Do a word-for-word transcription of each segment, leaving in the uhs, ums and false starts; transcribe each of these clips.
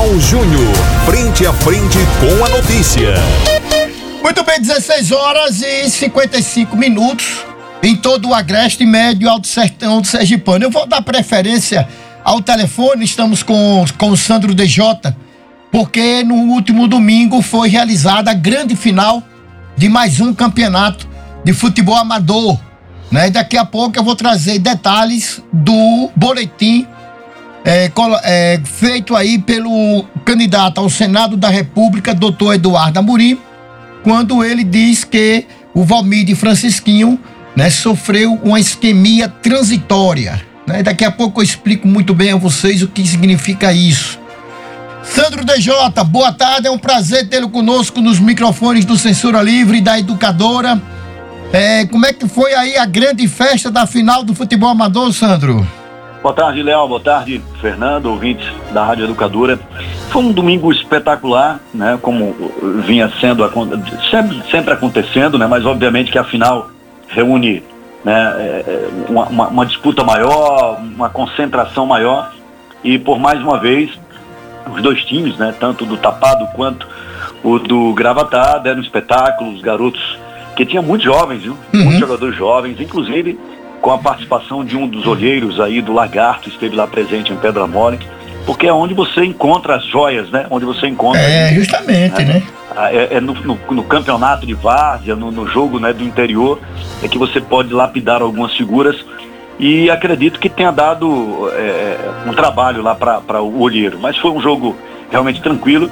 Leal Júnior, frente a frente com a notícia. Muito bem, dezesseis horas e cinquenta e cinco minutos em todo o agreste médio alto sertão do Sergipano. Eu vou dar preferência ao telefone, estamos com, com o Sandro D J, porque no último domingo foi realizada a grande final de mais um campeonato de futebol amador, né? Daqui a pouco eu vou trazer detalhes do boletim é, é, feito aí pelo candidato ao Senado da República, doutor Eduardo Amorim, quando ele diz que o Valmir Francisquinho, né, sofreu uma isquemia transitória, né? Daqui a pouco eu explico muito bem a vocês o que significa isso. Sandro D J, boa tarde, é um prazer tê-lo conosco nos microfones do Censura Livre e da Educadora. É, como é que foi aí a grande festa da final do futebol amador, Sandro? Boa tarde, Leal, boa tarde, Fernando, ouvintes da Rádio Educadora. Foi um domingo espetacular, né, como vinha sendo, sempre, sempre acontecendo, né, mas obviamente que a final reúne, né, uma, uma, uma disputa maior, uma concentração maior, e por mais uma vez, os dois times, né, tanto do Tapado quanto o do Gravatá, deram espetáculo, os garotos, que tinha muitos jovens, viu? Uhum. Muitos jogadores jovens, inclusive com a participação de um dos olheiros aí do Lagarto, esteve lá presente em Pedra Mole, porque é onde você encontra as joias, né? Onde você encontra... É, justamente, né? né? É, é no, no, no campeonato de várzea, no, no jogo, né, do interior, é que você pode lapidar algumas figuras, e acredito que tenha dado é, um trabalho lá para o olheiro, mas foi um jogo realmente tranquilo,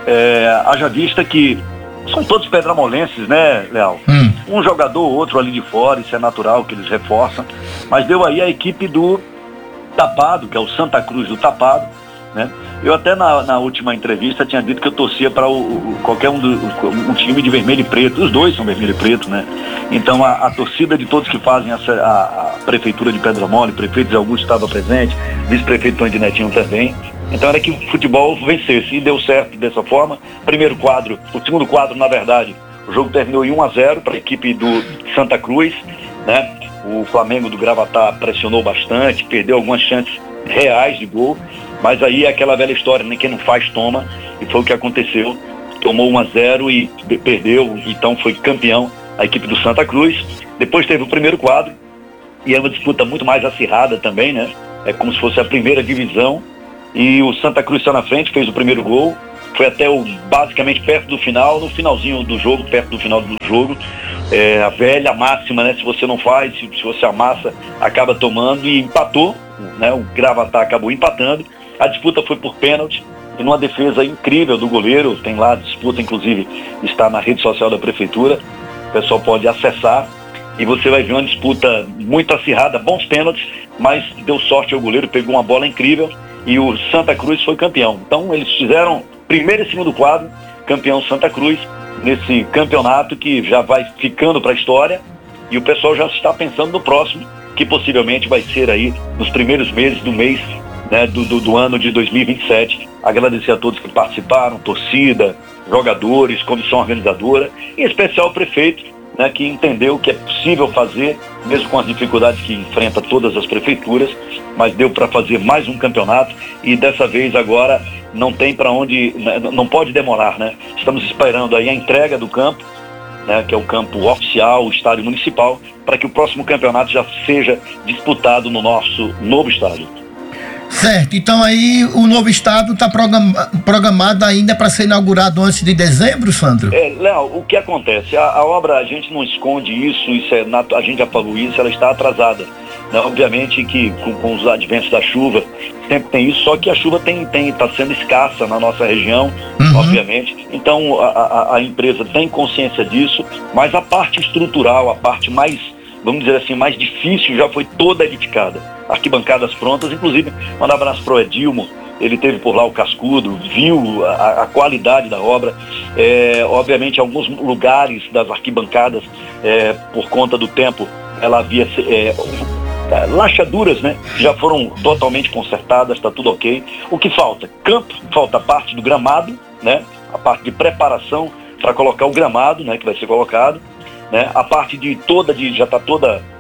é, haja vista que são todos pedramolenses, né, Leal? Hum. Um jogador ou outro ali de fora, isso é natural que eles reforçam, mas deu aí a equipe do Tapado, que é o Santa Cruz do Tapado, né? Eu até na, na última entrevista tinha dito que eu torcia para o, o, qualquer um, do, um time de vermelho e preto, os dois são vermelho e preto, né? Então a, a torcida de todos que fazem essa, a, a prefeitura de Pedra Mole, prefeito Zé Augusto estava presente, vice-prefeito Tony Netinho também. Então era que o futebol vencesse, e deu certo dessa forma. Primeiro quadro, o segundo quadro, na verdade, o jogo terminou em um a zero para a equipe do Santa Cruz, né? O Flamengo do Gravatá pressionou bastante, perdeu algumas chances reais de gol, mas aí é aquela velha história, né? Quem não faz, toma, e foi o que aconteceu. Tomou um a zero e perdeu, então foi campeão a equipe do Santa Cruz. Depois teve o primeiro quadro, e é uma disputa muito mais acirrada também, né? É como se fosse a primeira divisão, e o Santa Cruz está na frente, fez o primeiro gol, foi até o, basicamente perto do final, no finalzinho do jogo, perto do final do jogo, é, a velha máxima, né? Se você não faz, se, se você amassa, acaba tomando, e empatou, né? O Gravatá acabou empatando, a disputa foi por pênalti, e numa defesa incrível do goleiro, tem lá a disputa, inclusive, está na rede social da prefeitura, o pessoal pode acessar, e você vai ver uma disputa muito acirrada, bons pênaltis, mas deu sorte ao goleiro, pegou uma bola incrível, e o Santa Cruz foi campeão. Então eles fizeram primeiro e segundo quadro, campeão Santa Cruz, nesse campeonato que já vai ficando para a história, e o pessoal já está pensando no próximo, que possivelmente vai ser aí nos primeiros meses do mês, né, do, do, do ano de dois mil e vinte e sete. Agradecer a todos que participaram, torcida, jogadores, comissão organizadora, em especial o prefeito, né, que entendeu que é possível fazer, mesmo com as dificuldades que enfrenta todas as prefeituras, mas deu para fazer mais um campeonato, e dessa vez agora não tem para onde, não pode demorar, né? Estamos esperando aí a entrega do campo, né, que é o campo oficial, o estádio municipal, para que o próximo campeonato já seja disputado no nosso novo estádio. Certo, então aí o novo estádio está programado ainda para ser inaugurado antes de dezembro, Sandro? É, Léo, o que acontece? A, a obra, a gente não esconde isso, isso é, a gente já falou isso, ela está atrasada. Né? Obviamente que com, com os adventos da chuva, sempre tem isso, só que a chuva tem tem está sendo escassa na nossa região, uhum. obviamente. Então a, a, a empresa tem consciência disso, mas a parte estrutural, a parte mais, vamos dizer assim, mais difícil já foi toda edificada. Arquibancadas prontas, inclusive mandar um abraço para o Edilmo, ele teve por lá o cascudo, viu a, a qualidade da obra, é, obviamente alguns lugares das arquibancadas, é, por conta do tempo, ela havia é, lachaduras, né, já foram totalmente consertadas, está tudo ok. O que falta? Campo, falta a parte do gramado, né, a parte de preparação para colocar o gramado, né, que vai ser colocado, né, a parte de toda, de, já está toda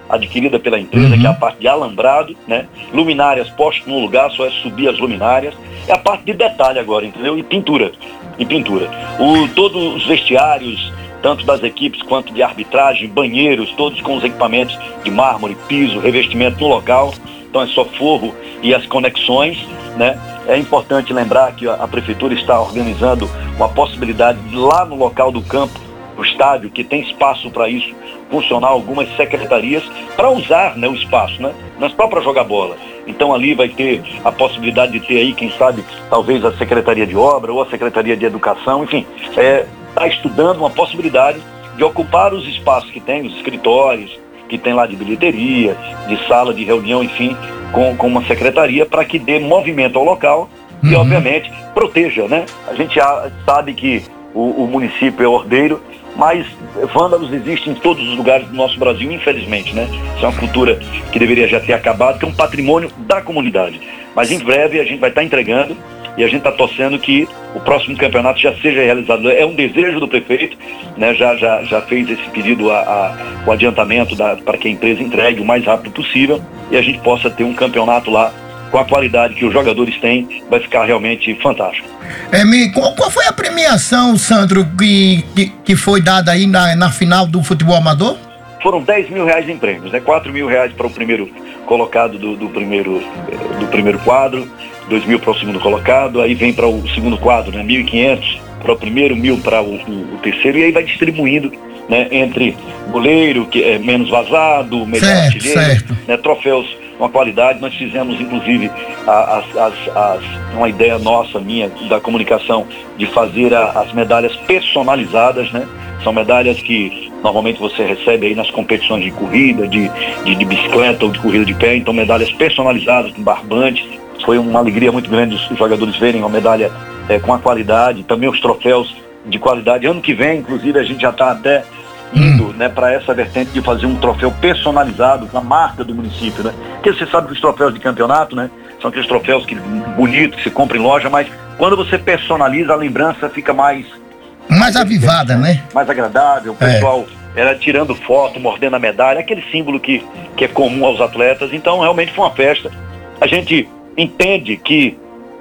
adquirida pela empresa, uhum. que é a parte de alambrado, né? Luminárias postas no lugar, só é subir as luminárias. É a parte de detalhe agora, entendeu? E pintura. E pintura. O, todos os vestiários, tanto das equipes quanto de arbitragem, banheiros, todos com os equipamentos de mármore, piso, revestimento no local. Então é só forro e as conexões, né? É importante lembrar que a, a prefeitura está organizando uma possibilidade de lá no local do campo, no estádio, que tem espaço para isso, funcionar algumas secretarias para usar, né, o espaço, né? Nós próprios jogar bola. Então ali vai ter a possibilidade de ter aí, quem sabe, talvez a Secretaria de Obra ou a Secretaria de Educação, enfim, está é, estudando uma possibilidade de ocupar os espaços que tem, os escritórios, que tem lá de bilheteria, de sala de reunião, enfim, com, com uma secretaria para que dê movimento ao local e, uhum. obviamente, proteja, né? A gente sabe que o, o município é ordeiro, mas vândalos existem em todos os lugares do nosso Brasil, infelizmente, né? Isso é uma cultura que deveria já ter acabado, que é um patrimônio da comunidade. Mas em breve a gente vai estar entregando e a gente está torcendo que o próximo campeonato já seja realizado. É um desejo do prefeito, né? Já, já, já fez esse pedido, a, a, o adiantamento para que a empresa entregue o mais rápido possível e a gente possa ter um campeonato lá com a qualidade que os jogadores têm, vai ficar realmente fantástico. É, me, qual, qual foi a premiação, Sandro, que, que, que foi dada aí na, na final do futebol amador? Foram dez mil reais em prêmios, né? quatro mil reais para o primeiro colocado do, do, primeiro, do primeiro quadro, dois mil para o segundo colocado, aí vem para o segundo quadro, né? mil e quinhentos para o primeiro, mil para o, o, o terceiro, e aí vai distribuindo, né? Entre goleiro, que é menos vazado, melhor artilheiro, né? Troféus uma qualidade. Nós fizemos, inclusive, as, as, as, uma ideia nossa, minha, da comunicação, de fazer a, as medalhas personalizadas, né? São medalhas que normalmente você recebe aí nas competições de corrida, de, de, de bicicleta ou de corrida de pé, então medalhas personalizadas, com barbante. Foi uma alegria muito grande os jogadores verem uma medalha é, com a qualidade, também os troféus de qualidade. Ano que vem, inclusive, a gente já está até indo, hum. né, para essa vertente de fazer um troféu personalizado com a marca do município, né? Porque você sabe que os troféus de campeonato, né, são aqueles troféus que, bonitos, que se compra em loja, mas quando você personaliza, a lembrança fica mais... Mais avivada, né? Mais agradável, o pessoal é. era tirando foto, mordendo a medalha, aquele símbolo que, que é comum aos atletas. Então, realmente foi uma festa. A gente entende que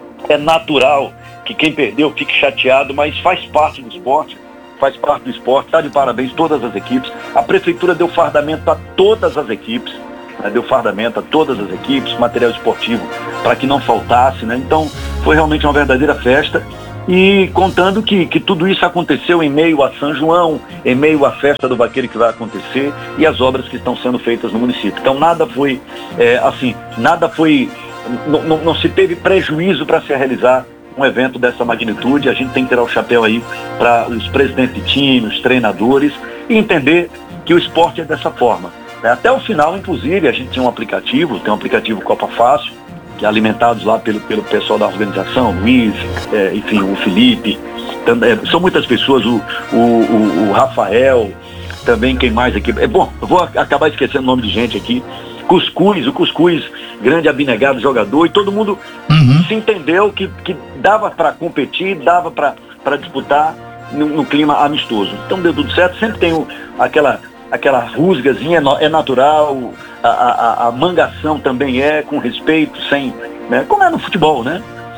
é natural que quem perdeu fique chateado, mas faz parte do esporte. Faz parte do esporte, está de parabéns todas as equipes. A prefeitura deu fardamento a todas as equipes, né? deu fardamento a todas as equipes, material esportivo para que não faltasse, né? Então foi realmente uma verdadeira festa e contando que, que tudo isso aconteceu em meio a São João, em meio à festa do vaqueiro que vai acontecer e as obras que estão sendo feitas no município. Então nada foi, é, assim, nada foi, não, não, não se teve prejuízo para se realizar um evento dessa magnitude. A gente tem que tirar o chapéu aí para os presidentes de time, os treinadores e entender que o esporte é dessa forma. Até o final, inclusive, a gente tem um aplicativo, tem um aplicativo Copa Fácil, que é alimentado lá pelo, pelo pessoal da organização, o Luiz, é, enfim, o Felipe, também, são muitas pessoas, o, o, o, o Rafael, também quem mais aqui. É bom, eu vou acabar esquecendo o nome de gente aqui. Cuscuz, o Cuscuz, grande abnegado jogador, e todo mundo uhum. se entendeu que, que dava para competir, dava para disputar no, no clima amistoso. Então deu tudo certo, sempre tem o, aquela, aquela rusgazinha, é natural, a, a, a mangação também é, com respeito, sem, né, como é no futebol, né?